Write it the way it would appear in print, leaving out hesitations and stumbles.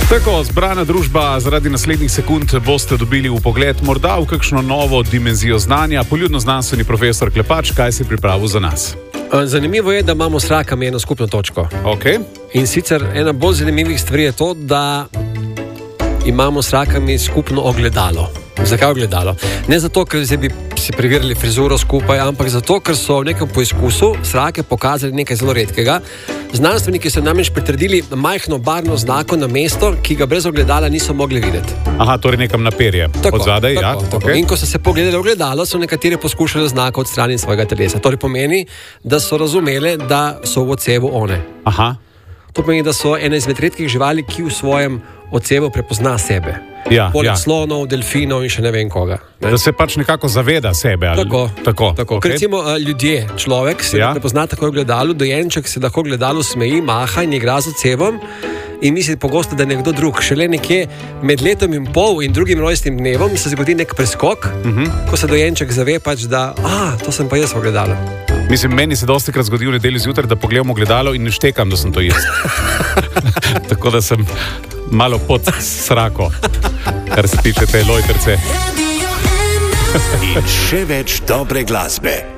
Tako, zbrana družba, zaradi naslednjih sekund boste dobili vpogled morda v kakšno novo dimenzijo znanja. Poljudno-znanstveni profesor Klepač, kaj si pripravil za nas? Zanimivo je, da imamo s rakami eno skupno točko. Okay. In sicer ena bolj zanimivih stvari je to, da imamo s rakami skupno ogledalo. Zakaj ogledalo? Ne zato, ker bi si preverili frizuro skupaj, ampak zato, ker so v nekem poizkusu srake pokazali nekaj zelo redkega. Znanstveniki so namreč pritrdili majhno barvno znako na mesto, ki ga brez ogledala niso mogli videti. Aha, torej nekam na perje. Od zadaj, ja. Okay. In ko so se pogledali v ogledalo, so nekateri poskušali znako odstraniti svojega telesa. Torej pomeni, da so razumeli, da so v odsevu one. Aha. To pomeni, da so ena izmed redkih živali, ki v svojem odsevu prepozna sebe. Ja, poleg slonov, delfinov in še ne vem koga. Ne? Da se pač nekako zaveda sebe. Ali... Tako. Okay. Recimo ljudje, človek se prepozna tako v ogledalu, dojenček se lahko v ogledalu smeji, maha in igra z odsevom in misli pogosto, da je nekdo drug. Šele nekje med letom in pol in drugim rojstnim dnevom se zgodi nek preskok, ko se dojenček zave pač, da to sem pa jaz v ogledalu. Mislim, meni se dostikrat zgodi v nedeljo zjutraj, da pogledam ogledalo in ne štekam, da sem to jaz. Tako da sem malo pod srako, kar se tiče te lojtrce. In še več dobre glasbe.